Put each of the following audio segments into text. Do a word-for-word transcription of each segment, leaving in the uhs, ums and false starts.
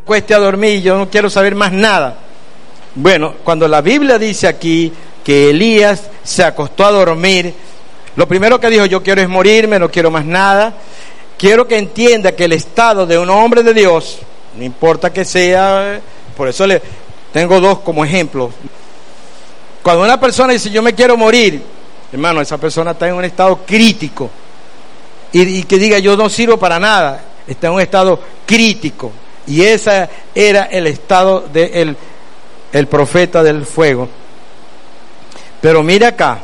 cueste a dormir, yo no quiero saber más nada. Bueno, cuando la Biblia dice aquí que Elías se acostó a dormir, lo primero que dijo, yo quiero es morirme, no quiero más nada. Quiero que entienda que el estado de un hombre de Dios, no importa que sea, por eso le tengo dos como ejemplos. Cuando una persona dice, yo me quiero morir, hermano, esa persona está en un estado crítico. Y, y que diga, yo no sirvo para nada, está en un estado crítico. Y ese era el estado del el profeta del fuego. Pero mira acá,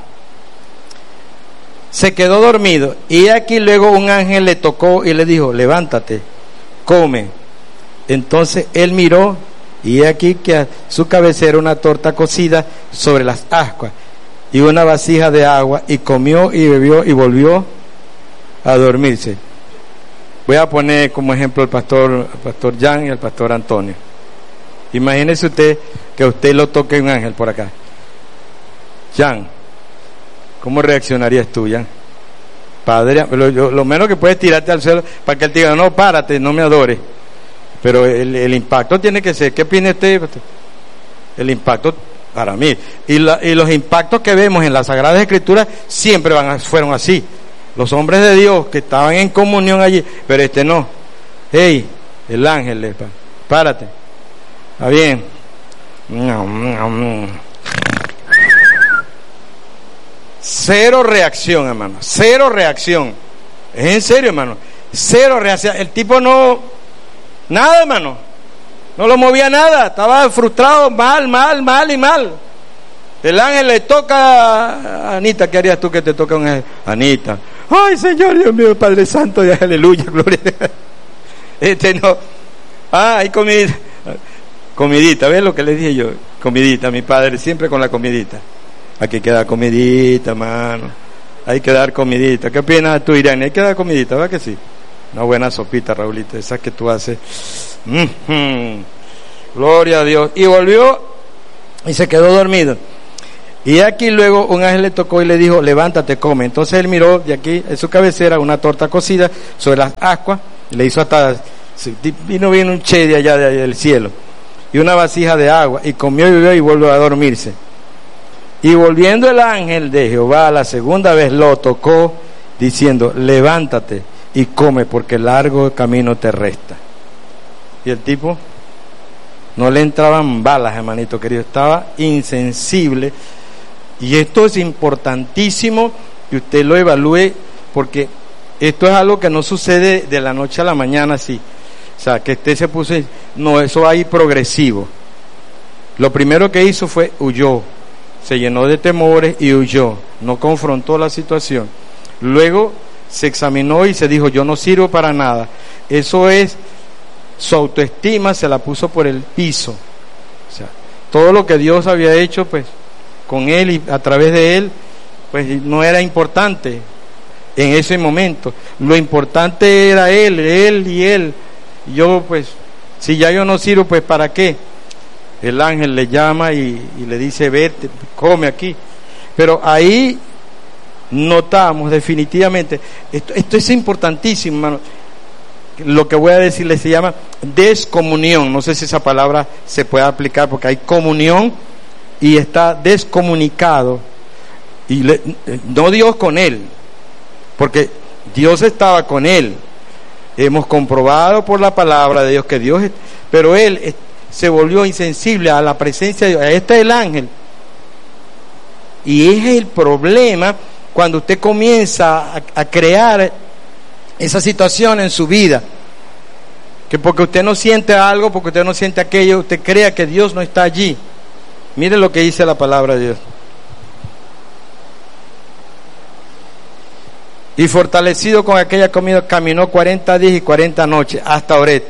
se quedó dormido, y aquí luego un ángel le tocó y le dijo, levántate, come. Entonces él miró, y aquí que a su cabecera una torta cocida sobre las ascuas y una vasija de agua, y comió y bebió y volvió a dormirse. Voy a poner como ejemplo el pastor, el pastor Jan y el pastor Antonio. Imagínese usted que a usted lo toque un ángel por acá. Jan, ¿cómo reaccionarías tú, Jan? Padre, lo, lo menos que puedes tirarte al suelo para que él te diga, no, párate, no me adores. Pero el, el impacto tiene que ser, ¿qué opina usted? El impacto para mí. Y, la, y los impactos que vemos en las Sagradas Escrituras siempre van a, fueron así. Los hombres de Dios que estaban en comunión allí, pero este no. Hey, el ángel, le, párate. Está bien. Cero reacción, hermano. Cero reacción. Es en serio, hermano. Cero reacción. El tipo no, nada, hermano. No lo movía nada. Estaba frustrado, mal, mal, mal y mal. El ángel le toca a Anita. ¿Qué harías tú que te toca un ángel? Anita. Ay, Señor, Dios mío, Padre Santo, y aleluya, gloria a Dios. Este no. Ah, hay comida. Comidita, ¿ves lo que le dije yo? Comidita, mi padre siempre con la comidita. Aquí queda comidita, mano. Hay que dar comidita. ¿Qué opinas tú, Irene? Hay que dar comidita, ¿verdad que sí? Una buena sopita, Raulito, esa que tú haces. Mm-hmm. Gloria a Dios. Y volvió y se quedó dormido. Y aquí luego un ángel le tocó y le dijo, levántate, come. Entonces él miró de aquí en su cabecera una torta cocida sobre las ascuas, y le hizo hasta, vino bien un che de allá del cielo, y una vasija de agua, y comió y bebió y volvió a dormirse. Y volviendo el ángel de Jehová la segunda vez lo tocó, diciendo, levántate y come, porque largo camino te resta. Y el tipo no le entraban balas, hermanito querido, estaba insensible. Y esto es importantísimo que usted lo evalúe, porque esto es algo que no sucede de la noche a la mañana así. O sea, que usted se puso, no, eso va a ir progresivo. Lo primero que hizo fue huyó, se llenó de temores y huyó, no confrontó la situación. Luego se examinó y se dijo, yo no sirvo para nada. Eso es, su autoestima se la puso por el piso. O sea, todo lo que Dios había hecho, pues, con él y a través de él, pues no era importante en ese momento. Lo importante era él, él y él. Yo, pues, si ya yo no sirvo, pues ¿para qué? El ángel le llama y, y le dice, vete, come aquí. Pero ahí notamos definitivamente, esto, esto es importantísimo, hermano. Lo que voy a decirle se llama descomunión. No sé si esa palabra se puede aplicar, porque hay comunión y está descomunicado. Y le, no Dios con él, porque Dios estaba con él. Hemos comprobado por la palabra de Dios que Dios, pero él se volvió insensible a la presencia de Dios. Este es el ángel. Y ese es el problema cuando usted comienza a, a crear esa situación en su vida, que porque usted no siente algo, porque usted no siente aquello, usted crea que Dios no está allí. Mire lo que dice la palabra de Dios. Y fortalecido con aquella comida, caminó cuarenta días y cuarenta noches hasta Oret.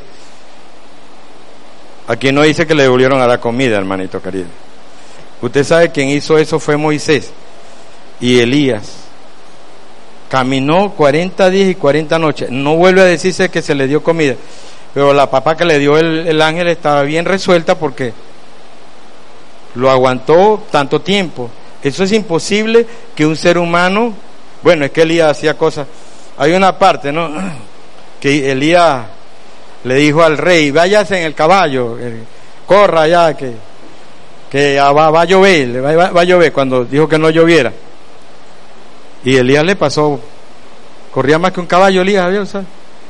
Aquí no dice que le volvieron a dar comida, hermanito querido. Usted sabe quién hizo eso fue Moisés y Elías. Caminó cuarenta días y cuarenta noches. No vuelve a decirse que se le dio comida, pero la papa que le dio el, el ángel estaba bien resuelta porque lo aguantó tanto tiempo. Eso es imposible que un ser humano, bueno, es que Elías hacía cosas. Hay una parte, ¿no?, que Elías le dijo al rey, váyase en el caballo, eh, corra ya, que, que va, va a llover, va, va, va a llover, cuando dijo que no lloviera. Y Elías le pasó, corría más que un caballo Elías, ¿sabes? ¿sabes?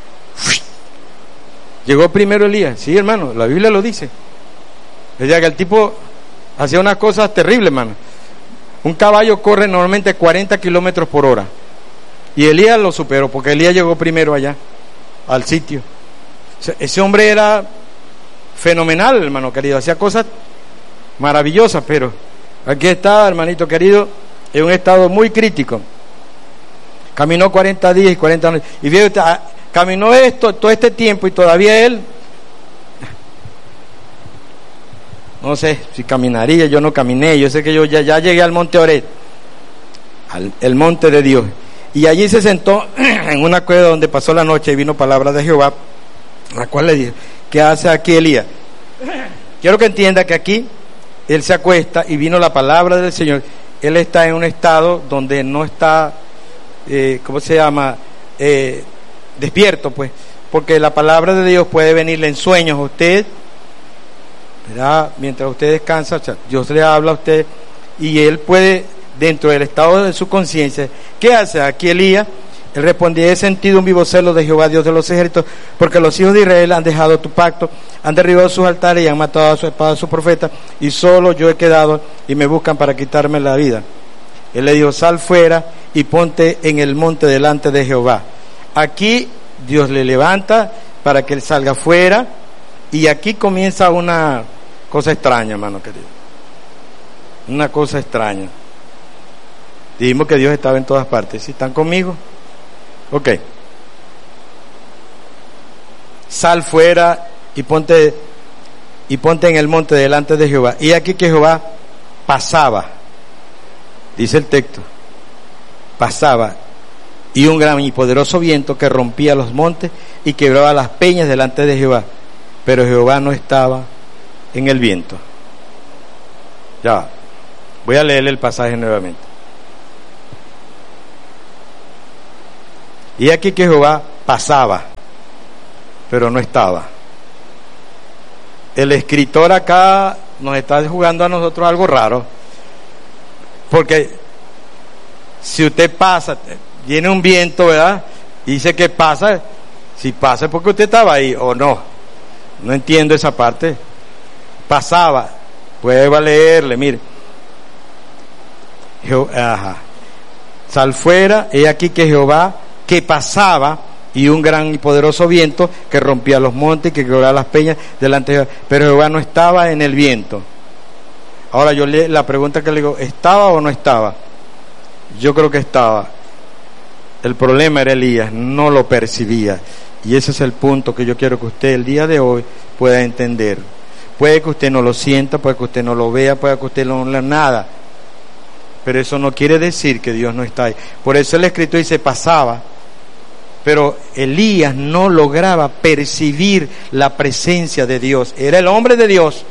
Llegó primero Elías, sí hermano, la Biblia lo dice. Es decir, que el tipo hacía unas cosas terribles, hermano. Un caballo corre normalmente cuarenta kilómetros por hora. Y Elías lo superó, porque Elías llegó primero allá, al sitio. O sea, ese hombre era fenomenal, hermano querido, hacía cosas maravillosas, pero aquí está, hermanito querido, en un estado muy crítico. Caminó cuarenta días y cuarenta noches. Y fíjate, caminó esto todo este tiempo y todavía él, no sé si caminaría, yo no caminé, yo sé que yo ya, ya llegué al monte Oret, al el monte de Dios, y allí se sentó en una cueva donde pasó la noche y vino palabra de Jehová, la cual le dijo, ¿qué hace aquí Elías? Quiero que entienda que aquí él se acuesta y vino la palabra del Señor. Él está en un estado donde no está, eh, ¿cómo se llama? Eh, despierto, pues, porque la palabra de Dios puede venirle en sueños a usted, ¿verdad? Mientras usted descansa, o sea, Dios le habla a usted y él puede, dentro del estado de su conciencia, ¿qué hace aquí Elías? Él respondía, he sentido un vivo celo de Jehová, Dios de los ejércitos, porque los hijos de Israel han dejado tu pacto, han derribado sus altares y han matado a su espada a sus profetas, y solo yo he quedado y me buscan para quitarme la vida. Él le dijo, sal fuera y ponte en el monte delante de Jehová. Aquí Dios le levanta para que él salga fuera, y aquí comienza una cosa extraña, hermano querido. Una cosa extraña. Dijimos que Dios estaba en todas partes. ¿Sí están conmigo? Ok. Sal fuera y ponte y ponte en el monte delante de Jehová. Y aquí que Jehová pasaba, dice el texto, pasaba, y un gran y poderoso viento que rompía los montes y quebraba las peñas delante de Jehová, pero Jehová no estaba en el viento. Ya, voy a leerle el pasaje nuevamente. Y aquí que Jehová pasaba, pero no estaba. El escritor acá nos está jugando a nosotros algo raro, porque si usted pasa, viene un viento, ¿verdad? Y dice que pasa, si pasa es porque usted estaba ahí o no. No entiendo esa parte. Pasaba, puede leerle, mire. Jehová, ajá. Sal fuera, he aquí que Jehová que pasaba, y un gran y poderoso viento que rompía los montes y que quebraba las peñas delante de Jehová, pero Jehová no estaba en el viento. Ahora yo le, la pregunta que le digo, ¿estaba o no estaba? Yo creo que estaba. El problema era Elías, no lo percibía, y ese es el punto que yo quiero que usted el día de hoy pueda entender. Puede que usted no lo sienta, puede que usted no lo vea, puede que usted no lea nada, pero eso no quiere decir que Dios no está ahí. Por eso el escritor dice pasaba, pero Elías no lograba percibir la presencia de Dios. Era el hombre de Dios.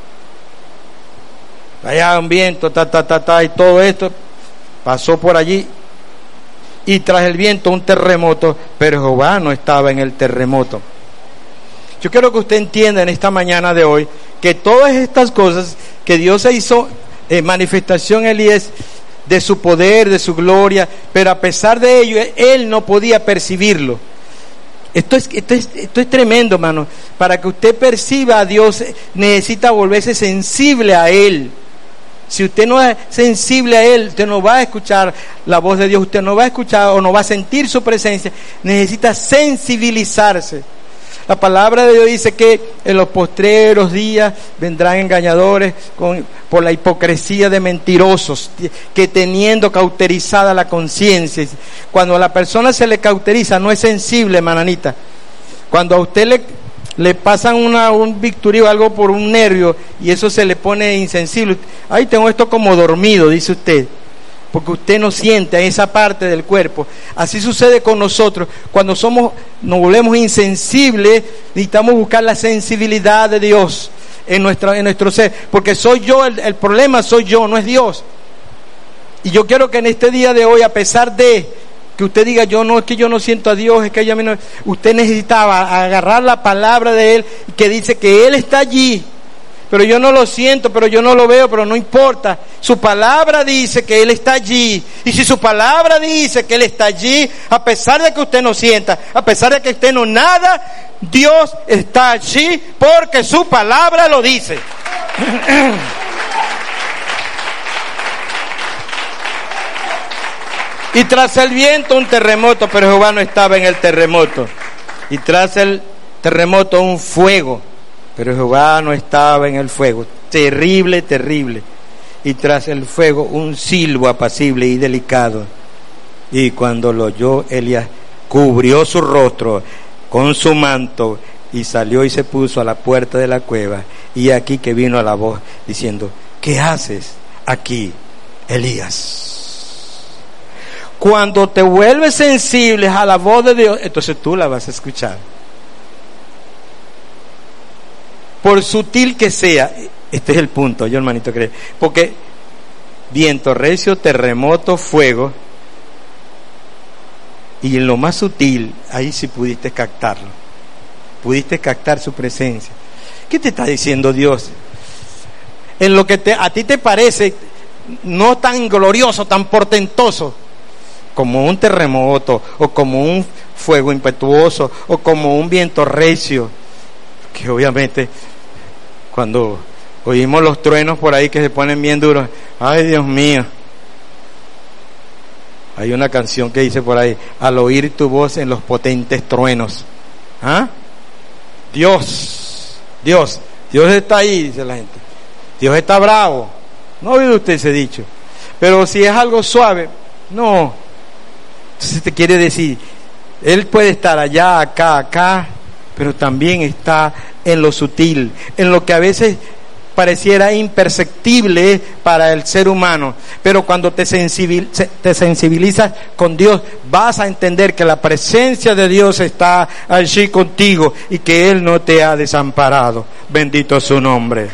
Allá un viento, ta, ta, ta, ta, y todo esto pasó por allí. Y tras el viento un terremoto, pero Jehová no estaba en el terremoto. Yo quiero que usted entienda en esta mañana de hoy que todas estas cosas que Dios se hizo en manifestación en Elías, de su poder, de su gloria, pero a pesar de ello, él no podía percibirlo. Esto es, esto es, esto es tremendo, hermano. Para que usted perciba a Dios, necesita volverse sensible a Él. Si usted no es sensible a Él, usted no va a escuchar la voz de Dios, usted no va a escuchar o no va a sentir su presencia. Necesita sensibilizarse. La palabra de Dios dice que en los postreros días vendrán engañadores con, por la hipocresía de mentirosos, que teniendo cauterizada la conciencia. Cuando a la persona se le cauteriza, no es sensible, mananita. Cuando a usted le, le pasan una, un bisturí o algo por un nervio y eso se le pone insensible, ay, tengo esto como dormido, dice usted, porque usted no siente esa parte del cuerpo. Así sucede con nosotros. Cuando somos, nos volvemos insensibles, necesitamos buscar la sensibilidad de Dios en nuestro, en nuestro ser, porque soy yo, el, el problema soy yo, no es Dios. Y yo quiero que en este día de hoy, a pesar de que usted diga, yo no, es que yo no siento a Dios, es que ella no... Usted necesitaba agarrar la palabra de Él, que dice que Él está allí, pero yo no lo siento, pero yo no lo veo, pero no importa. Su palabra dice que Él está allí. Y si su palabra dice que Él está allí, a pesar de que usted no sienta, a pesar de que usted no nada, Dios está allí porque su palabra lo dice. Y tras el viento un terremoto, pero Jehová no estaba en el terremoto. Y tras el terremoto un fuego, pero Jehová no estaba en el fuego. Terrible, terrible. Y tras el fuego un silbo apacible y delicado. Y cuando lo oyó Elías, cubrió su rostro con su manto y salió y se puso a la puerta de la cueva. Y aquí que vino a la voz diciendo, ¿qué haces aquí, Elías? Cuando te vuelves sensible a la voz de Dios, entonces tú la vas a escuchar. Por sutil que sea, este es el punto, yo hermanito creo, porque viento recio, terremoto, fuego, y en lo más sutil, ahí sí pudiste captarlo, pudiste captar su presencia. ¿Qué te está diciendo Dios? En lo que te, a ti te parece no tan glorioso, tan portentoso, como un terremoto, o como un fuego impetuoso, o como un viento recio, que obviamente cuando oímos los truenos por ahí que se ponen bien duros, ay Dios mío, hay una canción que dice por ahí, al oír tu voz en los potentes truenos, ¿ah? Dios, Dios, Dios está ahí, dice la gente, Dios está bravo, no ha oído usted ese dicho, pero si es algo suave, no. Entonces te quiere decir, Él puede estar allá, acá, acá, pero también está en lo sutil, en lo que a veces pareciera imperceptible para el ser humano, pero cuando te, sensibil, te sensibilizas con Dios, vas a entender que la presencia de Dios está allí contigo y que Él no te ha desamparado. Bendito su nombre.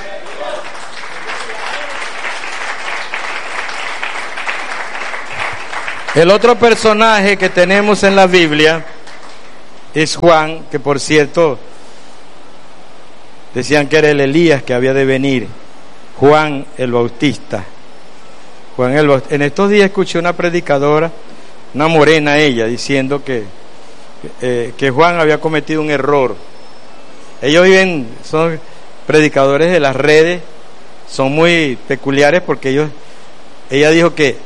El otro personaje que tenemos en la Biblia es Juan, que por cierto decían que era el Elías que había de venir. Juan el Bautista. Juan el Bautista. En estos días escuché una predicadora, una morena ella, diciendo que, eh, que Juan había cometido un error. Ellos viven, son predicadores de las redes, son muy peculiares porque ellos, ella dijo que,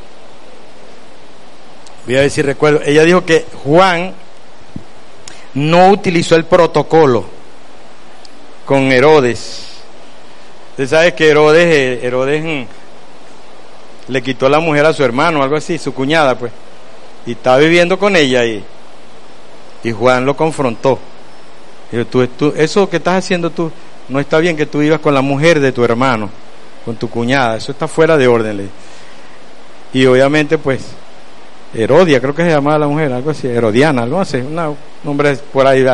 voy a ver si recuerdo, ella dijo que Juan no utilizó el protocolo con Herodes. Usted sabe que Herodes, Herodes le quitó la mujer a su hermano, algo así, su cuñada, pues, y estaba viviendo con ella y, y Juan lo confrontó. Dijo, tú, tú, eso que estás haciendo tú, no está bien que tú vivas con la mujer de tu hermano, con tu cuñada, eso está fuera de orden. Y obviamente, pues, Herodia, creo que se llamaba la mujer, algo así, Herodiana, algo así, un nombre por ahí.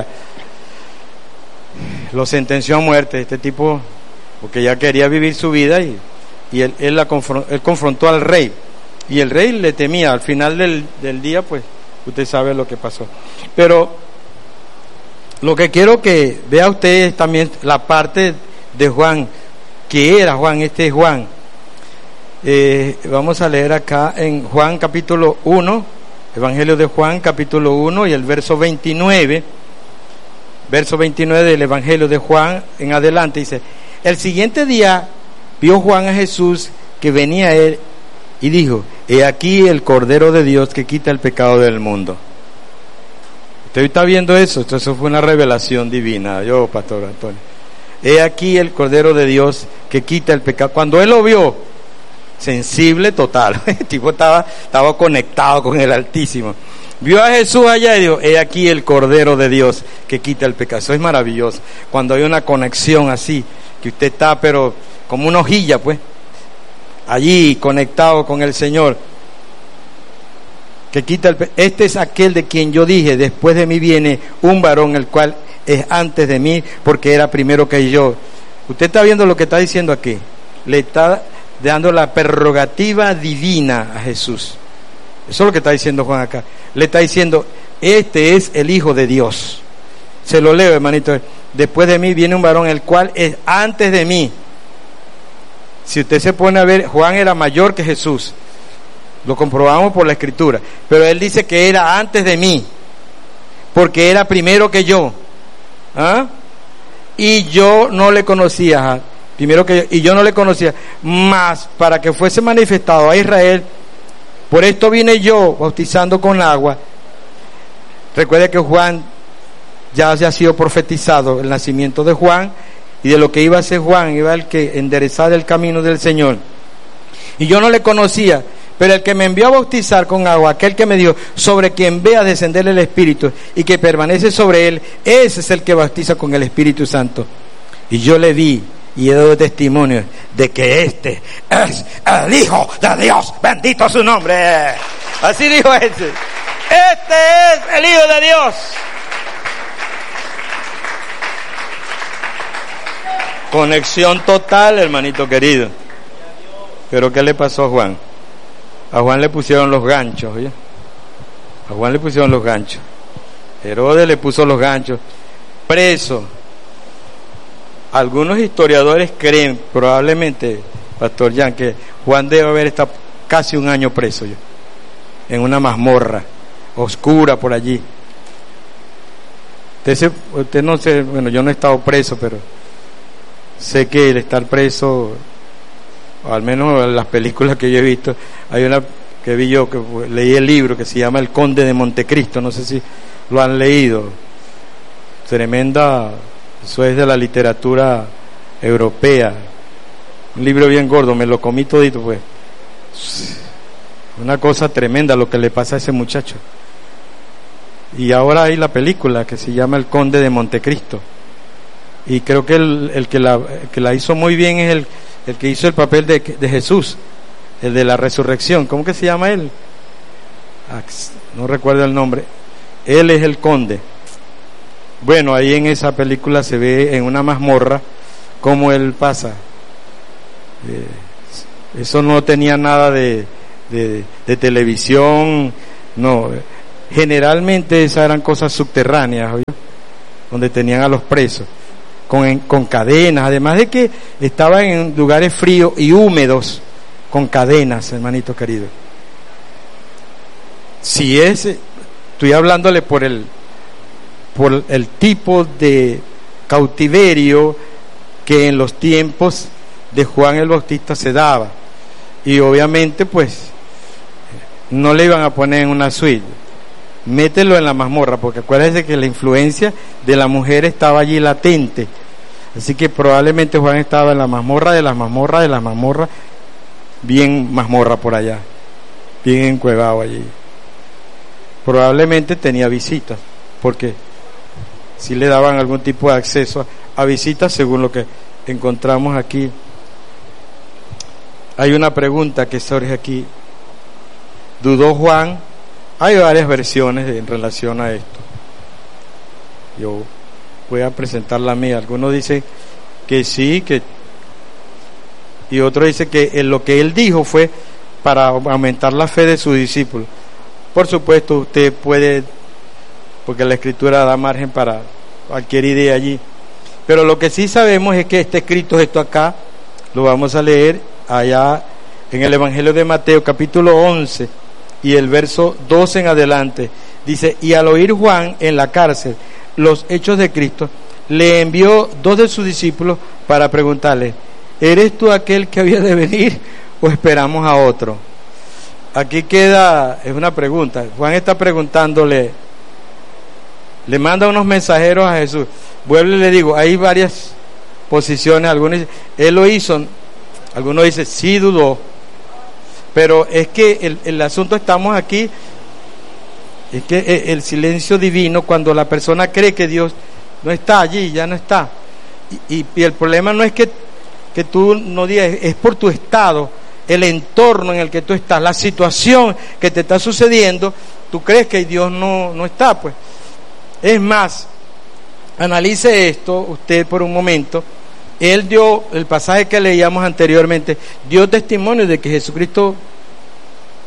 Lo sentenció a muerte este tipo, porque ya quería vivir su vida y, y él, él, la confrontó, él confrontó al rey, y el rey le temía. Al final del, del día, pues, usted sabe lo que pasó. Pero lo que quiero que vea usted es también la parte de Juan, que era Juan, este es Juan. Eh, vamos a leer acá en Juan capítulo uno, Evangelio de Juan capítulo uno y el verso veintinueve, verso veintinueve del Evangelio de Juan en adelante, dice: el siguiente día vio Juan a Jesús que venía a él y dijo: he aquí el Cordero de Dios que quita el pecado del mundo. ¿Usted está viendo eso? Eso fue una revelación divina, yo, Pastor Antonio. He aquí el Cordero de Dios que quita el pecado. Cuando él lo vio, sensible total, el tipo estaba, estaba conectado con el Altísimo. Vio a Jesús allá y dijo: he aquí el Cordero de Dios que quita el pecado. Eso es maravilloso, cuando hay una conexión así, que usted está pero como una hojilla, pues, allí conectado con el Señor, que quita el pecado. Este es aquel de quien yo dije: después de mí viene un varón, el cual es antes de mí, porque era primero que yo. Usted está viendo lo que está diciendo aquí, le está dando la prerrogativa divina a Jesús. Eso es lo que está diciendo Juan acá. Le está diciendo, este es el Hijo de Dios. Se lo leo, hermanito. Después de mí viene un varón, el cual es antes de mí. Si usted se pone a ver, Juan era mayor que Jesús. Lo comprobamos por la Escritura. Pero él dice que era antes de mí, porque era primero que yo. ¿Ah? Y yo no le conocía. Primero que yo, y yo no le conocía. Mas para que fuese manifestado a Israel, por esto vine yo bautizando con agua. Recuerde que Juan ya se ha sido profetizado el nacimiento de Juan, y de lo que iba a ser Juan, iba el que enderezar el camino del Señor. Y yo no le conocía, pero el que me envió a bautizar con agua, aquel que me dijo, sobre quien vea descender el Espíritu y que permanece sobre él, ese es el que bautiza con el Espíritu Santo. Y yo le vi y he dado testimonio de que este es el Hijo de Dios, bendito su nombre. Así dijo ese. Este es el Hijo de Dios. Conexión total, hermanito querido. Pero ¿qué le pasó a Juan? A Juan le pusieron los ganchos, ¿oye? A Juan le pusieron los ganchos. Herodes le puso los ganchos. Preso. Algunos historiadores creen, probablemente, Pastor Jan, que Juan debe haber estado casi un año preso, ¿yo? En una mazmorra oscura por allí. Usted, se, usted no sé, bueno, yo no he estado preso, pero sé que el estar preso, o al menos en las películas que yo he visto, hay una que vi yo, que leí el libro que se llama El Conde de Montecristo, no sé si lo han leído. Tremenda, eso es de la literatura europea, un libro bien gordo, me lo comí todito, pues. Una cosa tremenda lo que le pasa a ese muchacho. Y ahora hay la película que se llama El Conde de Montecristo. Y creo que el, el, que, la, el que la hizo muy bien es el, el que hizo el papel de, de Jesús, el de la resurrección. ¿Cómo que se llama él? No recuerdo el nombre. Él es el conde. Bueno, ahí en esa película se ve en una mazmorra cómo él pasa. Eh, eso no tenía nada de, de, de televisión, no. Generalmente esas eran cosas subterráneas, ¿oye? Donde tenían a los presos. Con, con cadenas, además de que estaban en lugares fríos y húmedos, con cadenas, hermanito querido. Si es, estoy hablándole por el, por el tipo de cautiverio que en los tiempos de Juan el Bautista se daba, y obviamente pues no le iban a poner en una suite, mételo en la mazmorra, porque acuérdense que la influencia de la mujer estaba allí latente. Así que probablemente Juan estaba en la mazmorra de las mazmorras de las mazmorras, bien mazmorra por allá, bien encuevado allí. Probablemente tenía visitas, porque si le daban algún tipo de acceso a, a visitas, según lo que encontramos aquí. Hay una pregunta que surge aquí. ¿Dudó Juan? Hay varias versiones en relación a esto. Yo voy a presentar la mía. Algunos dicen que sí, que y otros dicen que en lo que él dijo fue para aumentar la fe de sus discípulos. Por supuesto, usted puede, porque la Escritura da margen para cualquier idea allí. Pero lo que sí sabemos es que está escrito esto acá, lo vamos a leer allá en el Evangelio de Mateo, capítulo once, y el verso doce en adelante. Dice: y al oír Juan en la cárcel los hechos de Cristo, le envió dos de sus discípulos para preguntarle: ¿eres tú aquel que había de venir o esperamos a otro? Aquí queda, es una pregunta. Juan está preguntándole, le manda unos mensajeros a Jesús. Vuelvo y le digo, hay varias posiciones. Algunos dicen, él lo hizo, algunos dicen, sí dudó, pero es que el, el asunto, estamos aquí, es que el silencio divino, cuando la persona cree que Dios no está allí, ya no está. Y, y, y el problema no es que, que tú no digas, es por tu estado, el entorno en el que tú estás, la situación que te está sucediendo, tú crees que Dios no, no está, pues. Es más, analice esto usted por un momento. Él dio, el pasaje que leíamos anteriormente, dio testimonio de que Jesucristo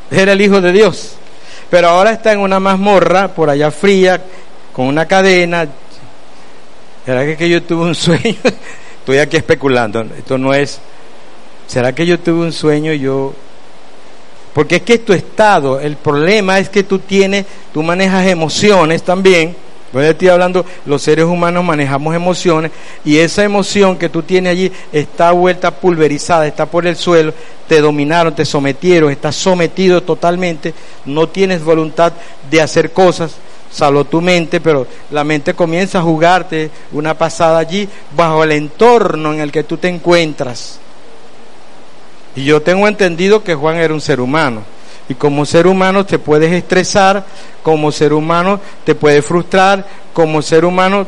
Era el Hijo de Dios. Pero ahora está en una mazmorra, por allá fría, con una cadena. ¿Será que, que yo tuve un sueño? Estoy aquí especulando. Esto no es... ¿Será que yo tuve un sueño y yo...? Porque es que tu estado, el problema es que tú tienes, tú manejas emociones también. Yo estoy hablando, los seres humanos manejamos emociones, y esa emoción que tú tienes allí está vuelta pulverizada, está por el suelo, te dominaron, te sometieron, estás sometido totalmente, no tienes voluntad de hacer cosas, salvo tu mente, pero la mente comienza a jugarte una pasada allí bajo el entorno en el que tú te encuentras. Y yo tengo entendido que Juan era un ser humano, y como ser humano te puedes estresar, como ser humano te puedes frustrar, como ser humano...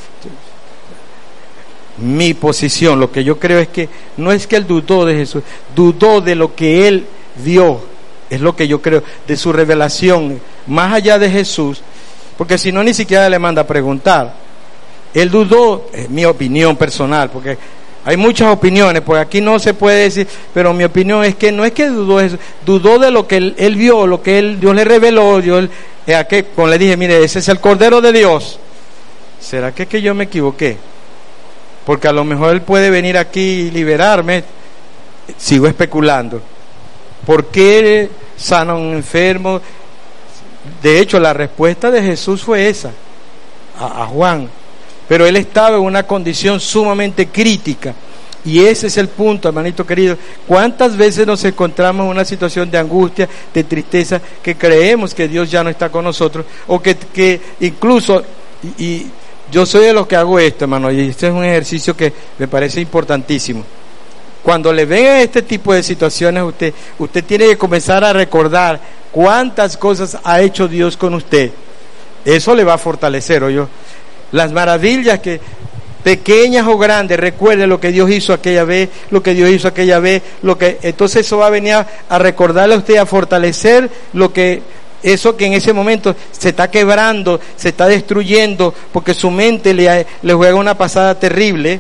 Mi posición, lo que yo creo es que no es que él dudó de Jesús, dudó de lo que él vio, es lo que yo creo, de su revelación, más allá de Jesús, porque si no ni siquiera le manda a preguntar. Él dudó, es mi opinión personal, porque hay muchas opiniones, pues aquí no se puede decir, pero mi opinión es que no es que dudó eso, dudó de lo que él, él vio, lo que él, Dios le reveló, Dios, eh, a que, como le dije, mire, ese es el Cordero de Dios. ¿Será que, que yo me equivoqué? Porque a lo mejor él puede venir aquí y liberarme. Sigo especulando. ¿Por qué sana a un enfermo? De hecho, la respuesta de Jesús fue esa, a, a Juan. Pero él estaba en una condición sumamente crítica, y ese es el punto, hermanito querido. ¿Cuántas veces nos encontramos en una situación de angustia, de tristeza, que creemos que Dios ya no está con nosotros, o que, que incluso, y, y yo soy de los que hago esto, hermano, y este es un ejercicio que me parece importantísimo. Cuando le vengan este tipo de situaciones, usted, usted tiene que comenzar a recordar cuántas cosas ha hecho Dios con usted. Eso le va a fortalecer, ¿oyó? Las maravillas que, pequeñas o grandes, recuerde lo que Dios hizo aquella vez, lo que Dios hizo aquella vez, lo que, entonces eso va a venir a, a recordarle a usted, a fortalecer lo que, eso que en ese momento se está quebrando, se está destruyendo, porque su mente le, le juega una pasada terrible.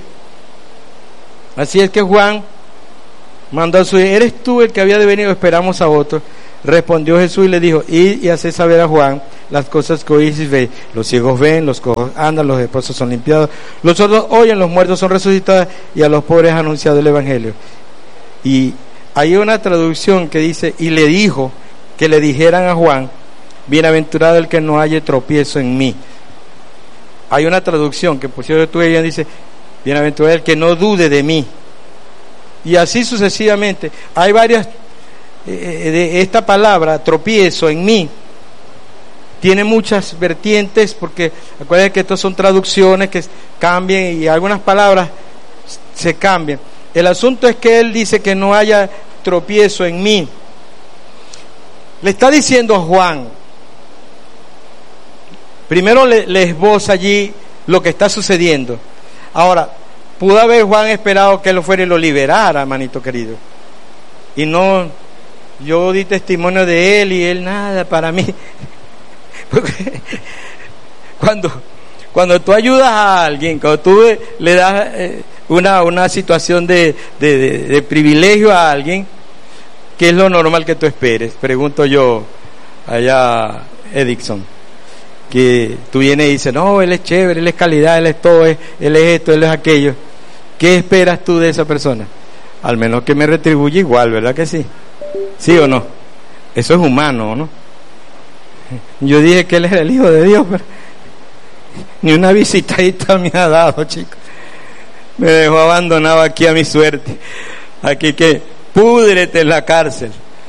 Así es que Juan mandó a su hijo: ¿eres tú el que había de venir o esperamos a otro? Respondió Jesús y le dijo: id y haced saber a Juan las cosas que oís y veis. Los ciegos ven, los cojos andan, los leprosos son limpiados, los sordos oyen, los muertos son resucitados, y a los pobres anunciado el evangelio. Y hay una traducción que dice: y le dijo que le dijeran a Juan: bienaventurado el que no haya tropiezo en mí. Hay una traducción que por cierto tú ella dice: bienaventurado el que no dude de mí. Y así sucesivamente. Hay varias eh, de esta palabra, tropiezo en mí, tiene muchas vertientes, porque acuérdense que estas son traducciones que cambian y algunas palabras se cambian. El asunto es que él dice que no haya tropiezo en mí. Le está diciendo a Juan, primero le, le esboza allí lo que está sucediendo. Ahora, pudo haber Juan esperado que él lo fuera y lo liberara, hermanito querido, y no, yo di testimonio de él y él nada para mí. Porque cuando, cuando tú ayudas a alguien, cuando tú le das eh, una, una situación de, de, de, de privilegio a alguien, ¿qué es lo normal que tú esperes? Pregunto yo allá, Edison, que tú vienes y dices: no, él es chévere, él es calidad, él es todo, él es esto, él es aquello. ¿Qué esperas tú de esa persona? Al menos que me retribuya igual, ¿verdad que sí? ¿Sí o no? Eso es humano, ¿no? Yo dije que él era el Hijo de Dios, pero ni una visitadita me ha dado, chicos. Me dejó abandonado aquí a mi suerte. Aquí que púdrete en la cárcel.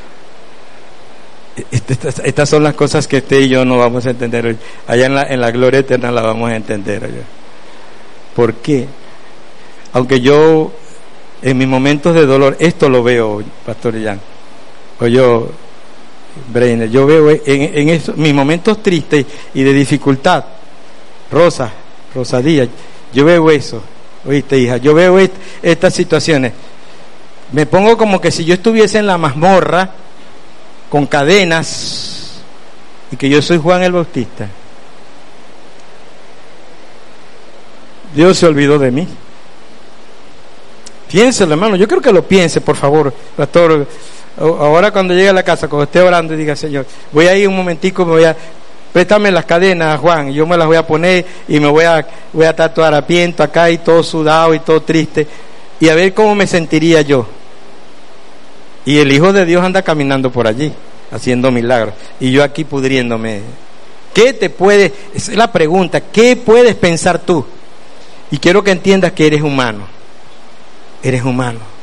Estas, estas son las cosas que usted y yo no vamos a entender hoy. Allá en la, en la gloria eterna la vamos a entender hoy. ¿Por qué? Aunque yo en mis momentos de dolor, esto lo veo hoy, Pastor Jan, o yo, Breiner, yo veo en, en estos, mis momentos tristes y de dificultad, Rosa, Rosa Díaz, yo veo eso, oíste, hija, yo veo est, estas situaciones, me pongo como que si yo estuviese en la mazmorra con cadenas y que yo soy Juan el Bautista. Dios se olvidó de mí. Piénselo, hermano, yo creo que lo piense, por favor, pastor Ahora cuando llegue a la casa, cuando esté orando, diga: Señor, voy a ir un momentico, me voy a... Préstame las cadenas, Juan, yo me las voy a poner y me voy a, voy a estar todo harapiento acá y todo sudado y todo triste, y a ver cómo me sentiría yo. Y el Hijo de Dios anda caminando por allí, haciendo milagros, y yo aquí pudriéndome. ¿Qué te puede, esa es la pregunta, qué puedes pensar tú? Y quiero que entiendas que eres humano, eres humano.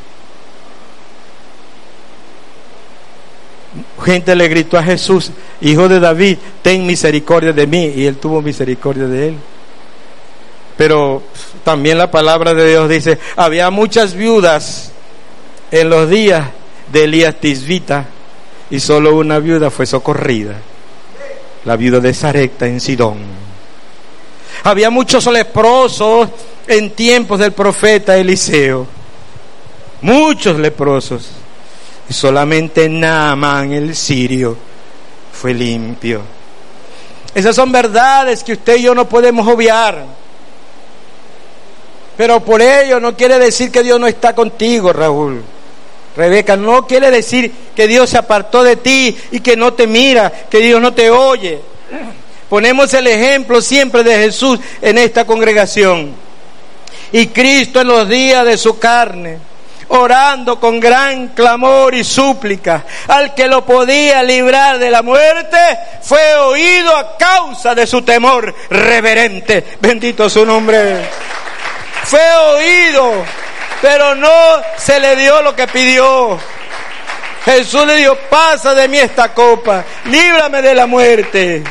Gente le gritó a Jesús: Hijo de David, ten misericordia de mí, y él tuvo misericordia de él. Pero también la palabra de Dios dice: había muchas viudas en los días de Elías Tisbita, y solo una viuda fue socorrida, la viuda de Sarepta en Sidón. Había muchos leprosos en tiempos del profeta Eliseo, muchos leprosos, y solamente Naamán el sirio fue limpio. Esas son verdades que usted y yo no podemos obviar, pero por ello no quiere decir que Dios no está contigo, Raúl, Rebeca, no quiere decir que Dios se apartó de ti y que no te mira, que Dios no te oye. Ponemos el ejemplo siempre de Jesús en esta congregación, y Cristo en los días de su carne, orando con gran clamor y súplica al que lo podía librar de la muerte, fue oído a causa de su temor reverente. Bendito su nombre. Fue oído, pero no se le dio lo que pidió. Jesús le dijo: pasa de mí esta copa, líbrame de la muerte,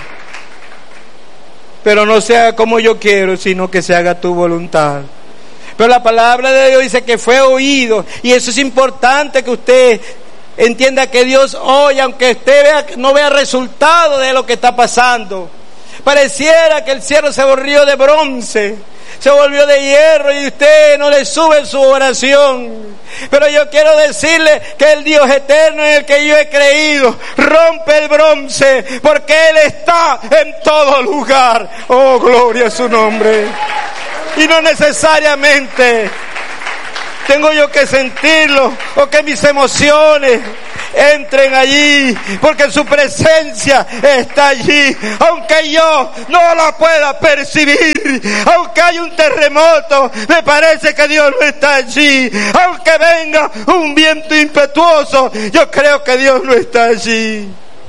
pero no se haga como yo quiero, sino que se haga tu voluntad. Pero la palabra de Dios dice que fue oído, y eso es importante que usted entienda, que Dios oye, aunque usted vea, no vea resultado de lo que está pasando. Pareciera que el cielo se volvió de bronce, se volvió de hierro, y usted no le sube su oración. Pero yo quiero decirle que el Dios eterno en el que yo he creído rompe el bronce, porque Él está en todo lugar. Oh, gloria a su nombre. Y no necesariamente tengo yo que sentirlo o que mis emociones entren allí, porque su presencia está allí, aunque yo no la pueda percibir. Aunque haya un terremoto, me parece que Dios no está allí. Aunque venga un viento impetuoso, yo creo que Dios no está allí.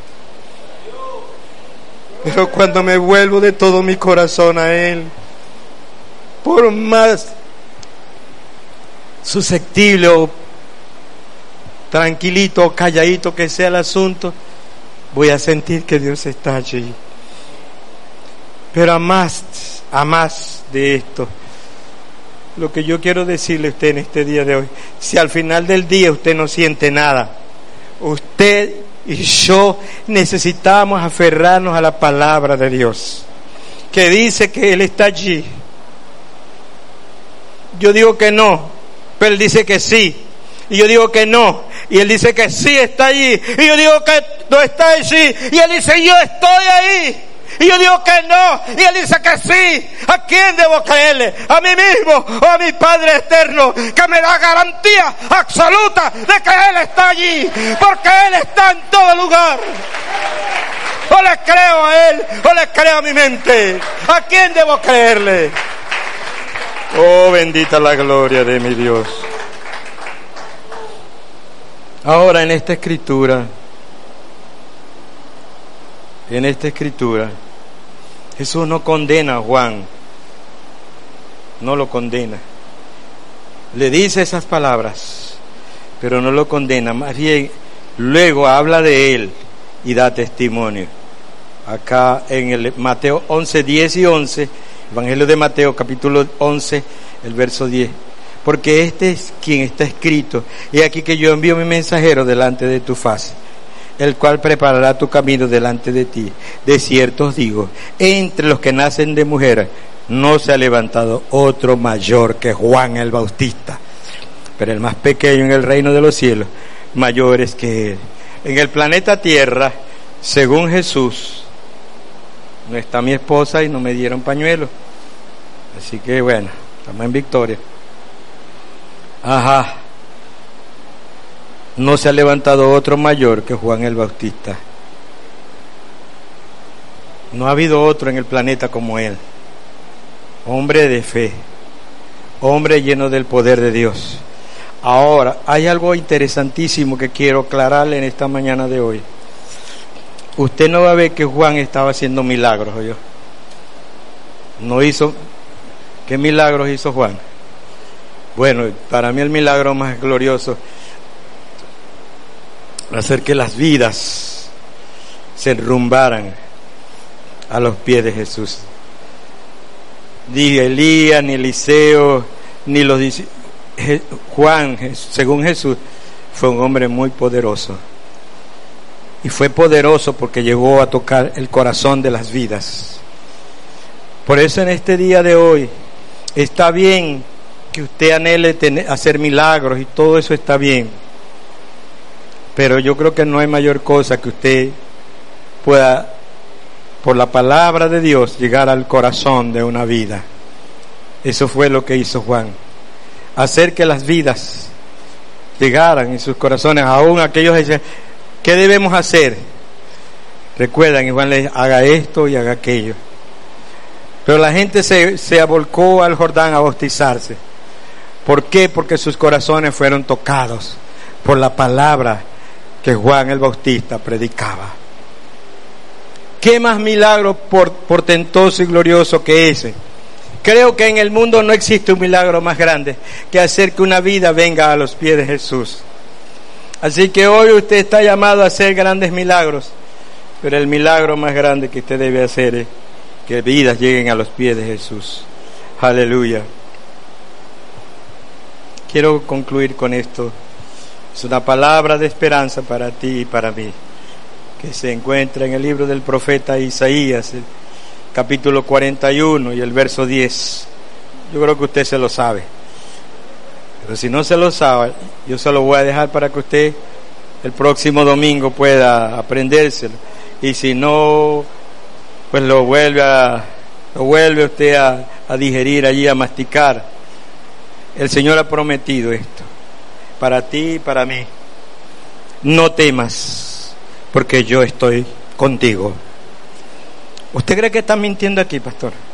Pero cuando me vuelvo de todo mi corazón a Él, por más susceptible o tranquilito o calladito que sea el asunto, voy a sentir que Dios está allí. Pero a más, a más de esto, lo que yo quiero decirle a usted en este día de hoy: si al final del día usted no siente nada, usted y yo necesitamos aferrarnos a la palabra de Dios, que dice que Él está allí. Yo digo que no, pero Él dice que sí. Y yo digo que no, y Él dice que sí está allí. Y yo digo que no está allí, y Él dice: yo estoy ahí. Y yo digo que no, y Él dice que sí. ¿A quién debo creerle? ¿A mí mismo o a mi Padre eterno, que me da garantía absoluta de que Él está allí? Porque Él está en todo lugar. O le creo a Él o le creo a mi mente. ¿A quién debo creerle? Oh, bendita la gloria de mi Dios. Ahora, en esta escritura, en esta escritura, Jesús no condena a Juan, no lo condena. Le dice esas palabras, pero no lo condena. Más bien, luego habla de él y da testimonio. Acá en el Mateo once, diez y once, Evangelio de Mateo, capítulo once, el verso diez. Porque este es quien está escrito: y aquí que yo envío mi mensajero delante de tu faz, el cual preparará tu camino delante de ti. De cierto os digo, entre los que nacen de mujer no se ha levantado otro mayor que Juan el Bautista, pero el más pequeño en el reino de los cielos mayor es que él. En el planeta Tierra, según Jesús, no está mi esposa y no me dieron pañuelo, así que bueno, estamos en victoria. Ajá. no se ha levantado otro mayor que Juan el Bautista. No ha habido otro en el planeta como él. Hombre de fe, hombre lleno del poder de Dios. Ahora, hay algo interesantísimo que quiero aclararle en esta mañana de hoy. Usted no va a ver que Juan estaba haciendo milagros, ¿oyó? No hizo. ¿Qué milagros hizo Juan? Bueno, para mí el milagro más glorioso hacer que las vidas se enrumbaran a los pies de Jesús. Ni Elías, ni Eliseo, ni los discípulos. Juan, según Jesús, fue un hombre muy poderoso. Y fue poderoso porque llegó a tocar el corazón de las vidas. Por eso en este día de hoy está bien que usted anhele tener, hacer milagros, y todo eso está bien. Pero yo creo que no hay mayor cosa que usted pueda, por la palabra de Dios, llegar al corazón de una vida. Eso fue lo que hizo Juan. Hacer que las vidas llegaran en sus corazones, aún aquellos que dicen, ¿qué debemos hacer? Recuerdan, y Juan le dice, haga esto y haga aquello. Pero la gente se, se abolcó al Jordán a bautizarse. ¿Por qué? Porque sus corazones fueron tocados por la palabra que Juan el Bautista predicaba. ¿Qué más milagro portentoso y glorioso que ese? Creo que en el mundo no existe un milagro más grande que hacer que una vida venga a los pies de Jesús. Así que hoy usted está llamado a hacer grandes milagros, pero el milagro más grande que usted debe hacer es que vidas lleguen a los pies de Jesús. Aleluya. Quiero concluir con esto. Es una palabra de esperanza para ti y para mí, que se encuentra en el libro del profeta Isaías, el capítulo cuarenta y uno y el verso diez. Yo creo que usted se lo sabe, pero si no se lo sabe, yo se lo voy a dejar para que usted el próximo domingo pueda aprendérselo, y si no, pues lo vuelve a lo vuelve usted a, a digerir allí, a masticar. El Señor ha prometido esto para ti y para mí. No temas, porque yo estoy contigo. ¿Usted cree que está mintiendo aquí, pastor?